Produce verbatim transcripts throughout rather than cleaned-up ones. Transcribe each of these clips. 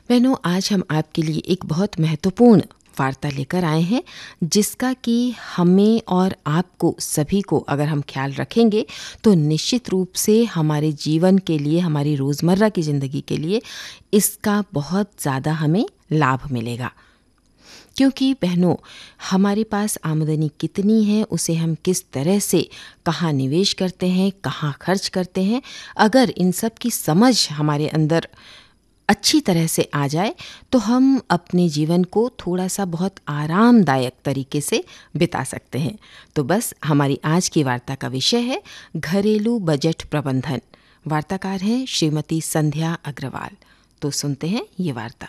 बहनों, आज हम आपके लिए एक बहुत महत्वपूर्ण वार्ता लेकर आए हैं, जिसका कि हमें और आपको सभी को अगर हम ख्याल रखेंगे तो निश्चित रूप से हमारे जीवन के लिए, हमारी रोज़मर्रा की ज़िंदगी के लिए इसका बहुत ज़्यादा हमें लाभ मिलेगा। क्योंकि बहनों, हमारे पास आमदनी कितनी है, उसे हम किस तरह से कहाँ निवेश करते हैं, कहाँ खर्च करते हैं, अगर इन सब की समझ हमारे अंदर अच्छी तरह से आ जाए तो हम अपने जीवन को थोड़ा सा बहुत आरामदायक तरीके से बिता सकते हैं। तो बस हमारी आज की वार्ता का विषय है घरेलू बजट प्रबंधन। वार्ताकार हैं श्रीमती संध्या अग्रवाल। तो सुनते हैं ये वार्ता।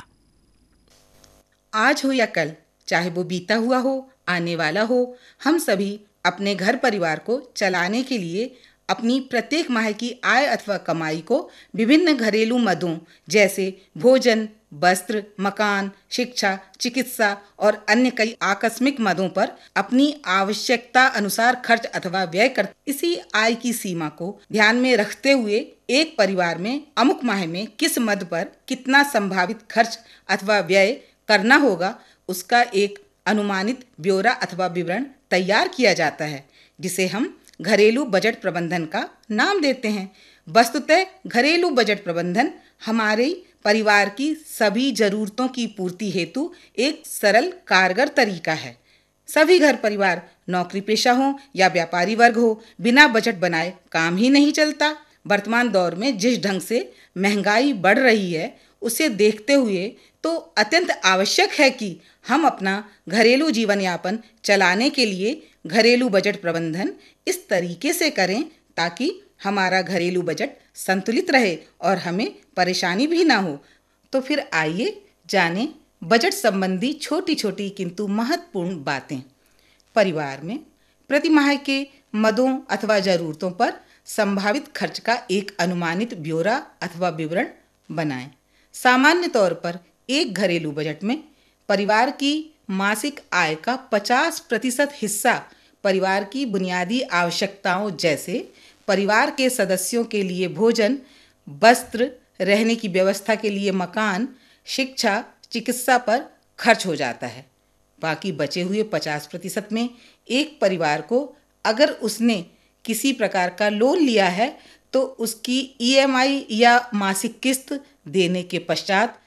आज हो या कल, चाहे वो बीता हुआ हो, आने वाला हो, हम सभी अपने घर परिवार को चलाने के लिए अपनी प्रत्येक माह की आय अथवा कमाई को विभिन्न घरेलू मदों जैसे भोजन, वस्त्र, मकान, शिक्षा, चिकित्सा और अन्य कई आकस्मिक मदों पर अपनी आवश्यकता अनुसार खर्च अथवा व्यय कर इसी आय की सीमा को ध्यान में रखते हुए एक परिवार में अमुक माह में किस मद पर कितना संभावित खर्च अथवा व्यय करना होगा, उसका एक अनुमानित ब्यौरा अथवा विवरण तैयार किया जाता है, जिसे हम घरेलू बजट प्रबंधन का नाम देते हैं। वस्तुतः घरेलू बजट प्रबंधन हमारे परिवार की सभी जरूरतों की पूर्ति हेतु एक सरल कारगर तरीका है। सभी घर परिवार नौकरी पेशा हो या व्यापारी वर्ग हो, बिना बजट बनाए काम ही नहीं चलता। वर्तमान दौर में जिस ढंग से महंगाई बढ़ रही है, उसे देखते हुए तो अत्यंत आवश्यक है कि हम अपना घरेलू जीवन यापन चलाने के लिए घरेलू बजट प्रबंधन इस तरीके से करें ताकि हमारा घरेलू बजट संतुलित रहे और हमें परेशानी भी ना हो। तो फिर आइए जानें बजट संबंधी छोटी छोटी किंतु महत्वपूर्ण बातें। परिवार में प्रति माह के मदों अथवा ज़रूरतों पर संभावित खर्च का एक अनुमानित ब्यौरा अथवा विवरण बनाएं। सामान्य तौर पर एक घरेलू बजट में परिवार की मासिक आय का पचास प्रतिशत हिस्सा परिवार की बुनियादी आवश्यकताओं जैसे परिवार के सदस्यों के लिए भोजन, वस्त्र, रहने की व्यवस्था के लिए मकान, शिक्षा, चिकित्सा पर खर्च हो जाता है। बाकी बचे हुए पचास प्रतिशत में एक परिवार को अगर उसने किसी प्रकार का लोन लिया है तो उसकी ई एम आई या मासिक किस्त देने के पश्चात